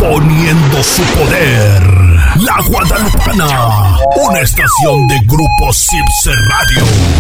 poniendo su poder. La Guadalupana, una estación de Grupo Sipse Radio.